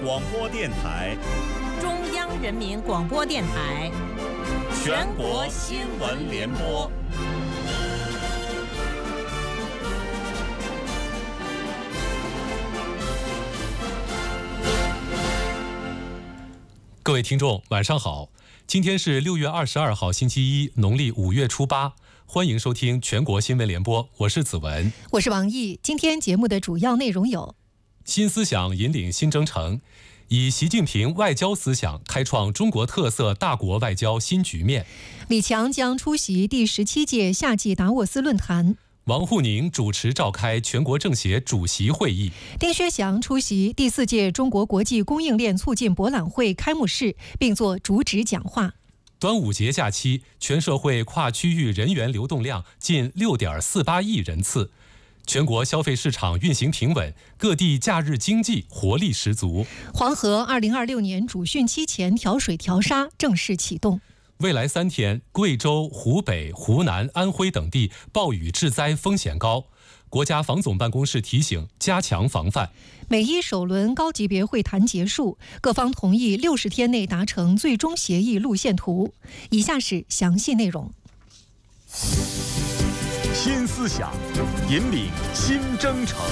广播电台、 中央人民广播电台、 全国新闻联播。 各位听众，晚上好！今天是6月22号，星期一，农历5月初8。欢迎收听全国新闻联播，我是子文， 我是王毅。今天节目的主要内容有： 新思想引领新征程，以习近平外交思想开创中国特色大国外交新局面。 李强将出席第17届夏季达沃斯论坛。 王沪宁主持召开全国政协主席会议。 丁薛祥出席第4届中国国际供应链促进博览会开幕式，并作主旨讲话。 端午节假期，全社会跨区域人员流动量近6.48亿人次，全国消费市场运行平稳，各地假日经济活力十足。 黄河2026年主汛期前调水调沙正式启动。 未来3天，贵州、湖北、湖南、安徽等地暴雨致灾风险高，国家防总办公室提醒加强防范。 美伊首轮高级别会谈结束，各方同意60天内达成最终协议路线图。以下是详细内容。 新思想引领新征程。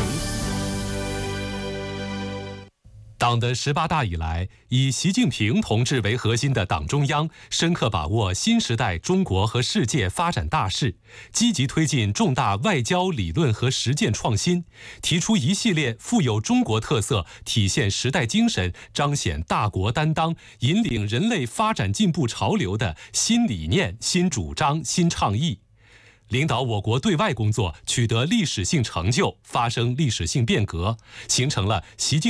党的18大以来，以习近平同志为核心的党中央深刻把握新时代中国和世界发展大势，积极推进重大外交理论和实践创新，提出一系列富有中国特色、体现时代精神、彰显大国担当、引领人类发展进步潮流的新理念、新主张、新倡议。领导我国对外工作取得历史性成就，发生历史性变革，形成了习近